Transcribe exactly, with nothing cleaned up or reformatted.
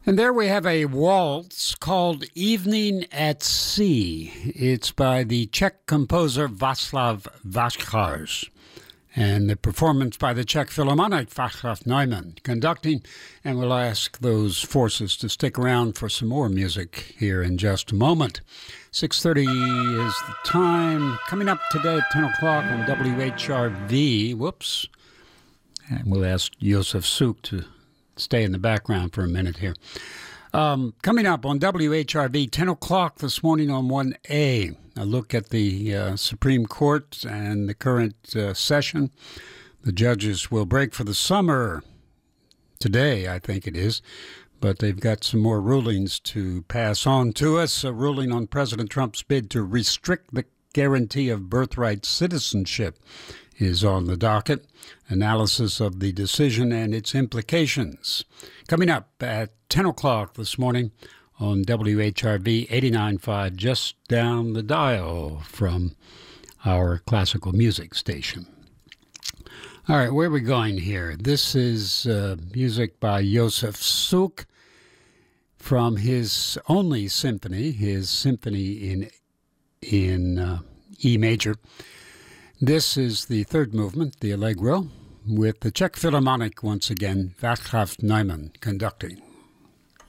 And there we have a waltz called Evening at Sea. It's by the Czech composer Václav Vaclař. And the performance by the Czech Philharmonic, Václav Neumann, conducting. And we'll ask those forces to stick around for some more music here in just a moment. six thirty is the time. Coming up today at ten o'clock on W H R V. Whoops. And we'll ask Josef Suk to stay in the background for a minute here. Um, coming up on W H R V, ten o'clock this morning on one A, a look at the uh, Supreme Court and the current uh, session. The judges will break for the summer today, I think it is, but they've got some more rulings to pass on to us. A ruling on President Trump's bid to restrict the guarantee of birthright citizenship is on the docket. Analysis of the decision and its implications. Coming up at ten o'clock this morning on W H R V eighty-nine point five, just down the dial from our classical music station. All right, where are we going here? This is uh, music by Josef Suk from his only symphony, his symphony in, in uh, E major. This is the third movement, the Allegro, with the Czech Philharmonic once again, Václav Neumann conducting.